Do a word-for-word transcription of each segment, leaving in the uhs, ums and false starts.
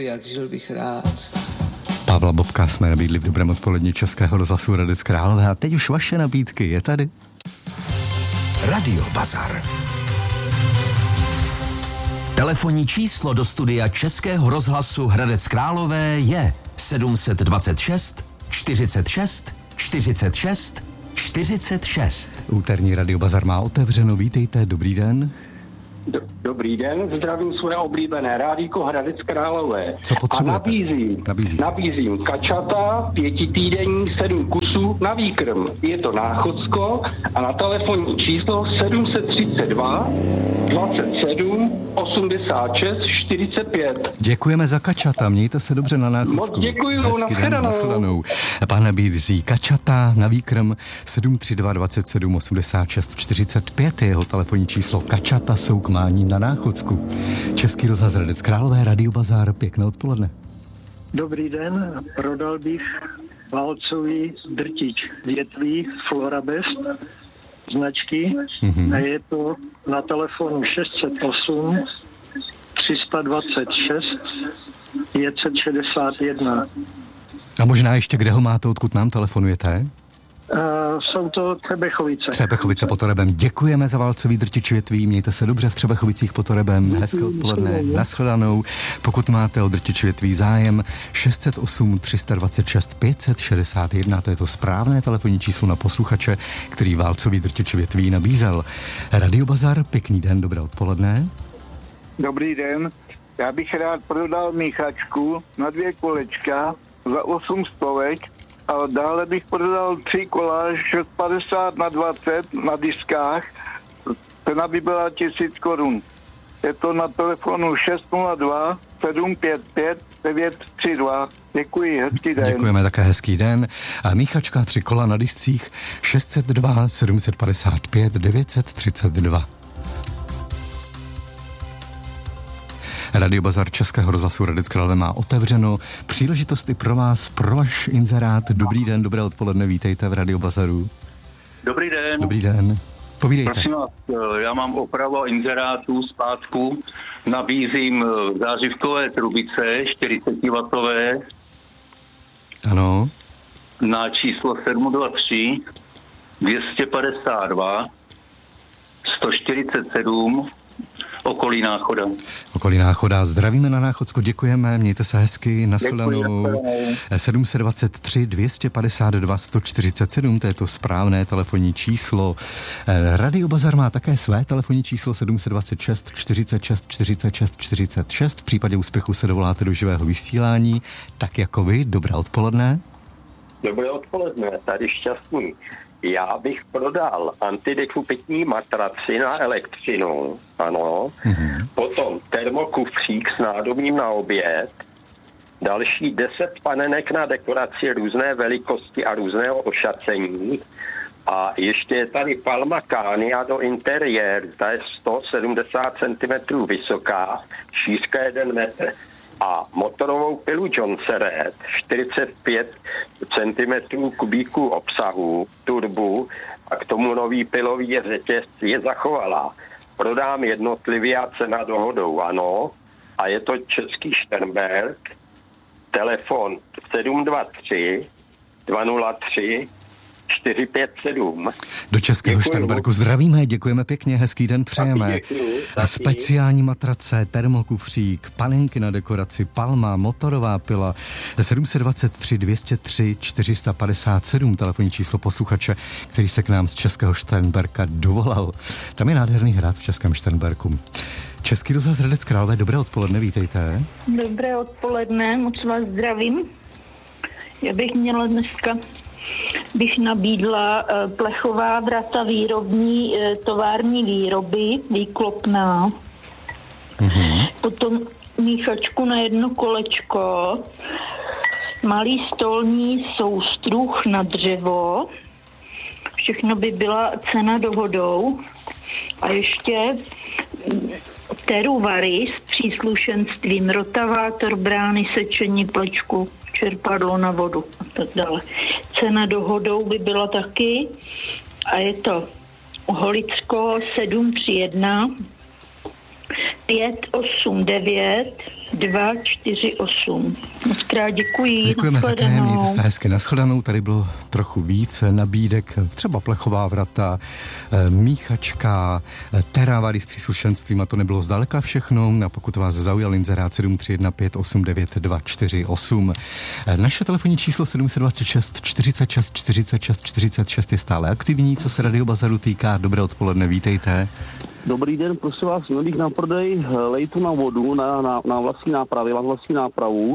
by, jak žil bych rád. Pavla Bobka jsme nabídli v dobrém odpoledni Českého rozhlasu Hradec Králové a teď už vaše nabídky, je tady? Radio Bazar. Telefonní číslo do studia Českého rozhlasu Hradec Králové je sedm dvacet šest čtyřicet šest čtyřicet šest čtyřicet šest. Úterní Radio Bazar má otevřeno, vítejte, dobrý den. Dobrý den, zdravím své oblíbené rádíko Hradec Králové. Co potřebujete? A nabízím, Nabízíte. nabízím kačata, pětitýdenní, sedm kusů na výkrm. Je to Náchodsko a na telefonní číslo sedm třicet dva dvacet sedm osmdesát šest čtyřicet pět. Děkujeme za kačata, mějte se dobře na Náchodsku. Moc děkuju, Hezký den, nashledanou. nashledanou. Pán nabízí kačata na výkrm sedm třicet dva dvacet sedm osmdesát šest čtyřicet pět je jeho telefonní číslo. Kačata jsou k mání na Náchodsku. Český rozhlas Hradec Králové, Radio Bazar, pěkné odpoledne. Dobrý den, prodal bych válcový drtič větví Florabest značky mm-hmm. a je to na telefonu šest set osm tři dvacet šest pět set šedesát jedna. A možná ještě, kde ho máte, odkud nám telefonujete? Uh, jsou to Třebechovice. Třebechovice pod Orebem. Děkujeme za válcový drtič větví. Mějte se dobře v Třebechovicích pod Orebem. Hezké odpoledne. Nashledanou. Pokud máte o drtič větví zájem, šest set osm tři dvacet šest pět set šedesát jedna. To je to správné telefonní číslo na posluchače, který válcový drtič větví nabízel. Radio Bazar, pěkný den, dobré odpoledne. Dobrý den. Já bych rád prodal míchačku na dvě kolečka za osm stovek. A dále bych prodal tři kola šest padesát na dvacet na diskách. Cena by byla tisíc korun. Je to na telefonu šest nula dva sedm pět pět devět tři dva. Děkuji, hezký den. Děkujeme, také hezký den. A míchačka, tři kola na discích šest set dva sedm padesát pět devět set třicet dva. Radio Bazar Českého rozhlasu Hradec Králové má otevřeno. Příležitosti pro vás, pro váš inzerát. Dobrý den, dobré odpoledne, vítejte v Radio Bazaru. Dobrý den. Dobrý den. Povídejte. Prosím vás, já mám opravu inzerátů zpátku. Nabízím zářivkové trubice čtyřicet wattové. Ano. Na číslo sedm dva tři dvě padesát dva sto čtyřicet sedm okolí Náchoda. Okolí Náchoda. Zdravíme na Náchodsku, děkujeme, mějte se hezky, nashledanou. sedm dvacet tři dvě padesát dva sto čtyřicet sedm, to je to správné telefonní číslo. Radio Bazar má také své telefonní číslo sedm dvacet šest čtyřicet šest čtyřicet šest čtyřicet šest. V případě úspěchu se dovoláte do živého vysílání, tak jako vy. Dobré odpoledne. Dobré odpoledne, tady Šťastný. Já bych prodal antidekupitní matraci na elektřinu, ano, mm-hmm. Potom termokufřík s nádobím na oběd, další deset panenek na dekoraci různé velikosti a různého ošacení a ještě je tady Palma Cania do interiéru, ta je sto sedmdesát centimetrů vysoká, šířka jeden metr. A motorovou pilu Johnseret, čtyřicet pět centimetrů kubíků obsahu, turbu a k tomu nový pilový řetěz je zachovalá. Prodám jednotlivě a cena dohodou, ano. A je to český Sternberg, telefon sedm dva tři dva nula tři čtyři pět sedm. Do Českého Děkuji. Sternbergu zdravíme, děkujeme pěkně, hezký den přejeme. A speciální matrace, termokufřík, panenky na dekoraci, Palma, motorová pila, sedm dvacet tři dvě nula tři čtyři padesát sedm, telefonní číslo posluchače, který se k nám z Českého Sternberga dovolal. Tam je nádherný hrad v Českém Sternbergu. Český rozhlas Hradec Králové, dobré odpoledne, vítejte. Dobré odpoledne, moc vás zdravím. Já bych měla dneska bych nabídla uh, plechová vrata výrobní, uh, tovární výroby, výklopná. Mm-hmm. Potom míchačku na jedno kolečko, malý stolní soustruh na dřevo, všechno by byla cena dohodou. A ještě teruvary s příslušenstvím, rotavátor, brány, sečení plečku, čerpadlo na vodu a tak dále. Cena dohodou by byla taky a je to Holicko sedm tři jedna pět osm devět dva čtyři osm. Moc krát děkuji. Děkujeme také, mějte se hezky, nashledanou. Tady bylo trochu víc nabídek, třeba plechová vrata, míchačka, teravary s příslušenstvím, a to nebylo zdaleka všechno. A pokud vás zaujal inzerát sedm tři jedna pět osm devět dva čtyři osm. Naše telefonní číslo sedm dva šest čtyřicet šest čtyřicet šest čtyřicet šest je stále aktivní, co se Radio Bazaru týká. Dobré odpoledne, vítejte. Dobrý den, prosím vás, měl bych na prodej lejtu na vodu, na, na, na vlastní nápravě, mám vlastní nápravu,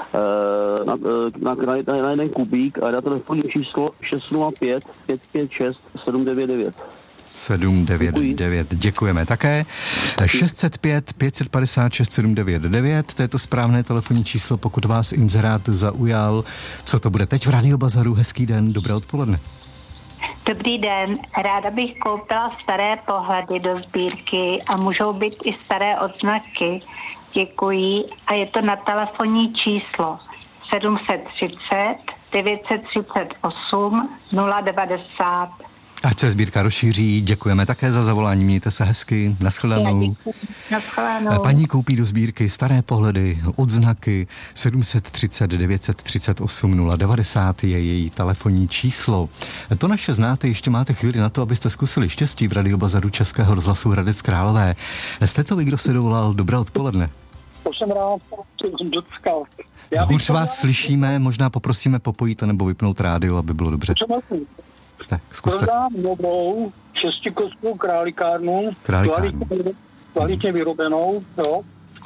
na, na, na, na jeden kubík a na telefonní číslo šest nula pět pět pět šest sedm devět devět. sedm devět devět, děkujeme také. šest set pět pět set padesát šest sedm devět devět, to je to správné telefonní číslo, pokud vás inzerát zaujal. Co to bude teď v Radio Bazaru? Hezký den, dobré odpoledne. Dobrý den, ráda bych koupila staré pohledy do sbírky a můžou být i staré odznaky. Děkuji a je to na telefonní číslo sedm tři nula devět tři osm nula devadesát. Ať se sbírka rozšíří, děkujeme také za zavolání, mějte se hezky, nashledanou. Nashledanou. Paní koupí do sbírky staré pohledy, odznaky, sedm tři nula devět tři osm nula devadesát je její telefonní číslo. To naše znáte, ještě máte chvíli na to, abyste zkusili štěstí v Radio Bazaru Českého rozhlasu Hradec Králové. Jste to vy, kdo se dovolal? Dobré odpoledne. To jsem rád, jsem dotkal. Hůř vás slyšíme, možná poprosíme popojit nebo vypnout rádio, aby bylo dobře. Tak, zkuste. Prodám novou šestikostnou králikárnu, Králikárnu. Kvalitně, kvalitně vyrobenou, jo.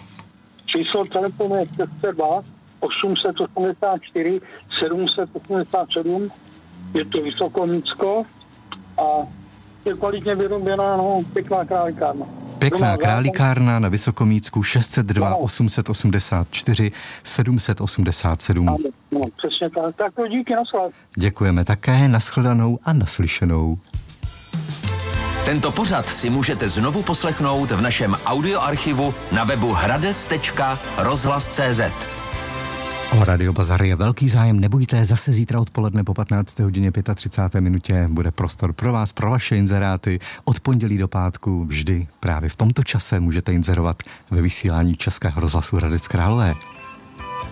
Číslo telefonu je šest set dva osm osmdesát čtyři sedm osmdesát sedm, je to Vysokomicko a je kvalitně vyrobená, no, pěkná králikárna. Pěkná králikárna na Vysokomícku šest set dva osm osmdesát čtyři sedm osmdesát sedm. No, no, přesně tak. Tak to díky, nasled. Děkujeme také, nashledanou a naslyšenou. Tento pořad si můžete znovu poslechnout v našem audioarchivu na webu hradec tečka rozhlas tečka cé zet. O Radio Bazar je velký zájem, nebojte, zase zítra odpoledne po patnácté hodině třicáté pěté minutě bude prostor pro vás, pro vaše inzeráty. Od pondělí do pátku vždy právě v tomto čase můžete inzerovat ve vysílání Českého rozhlasu Hradec Králové.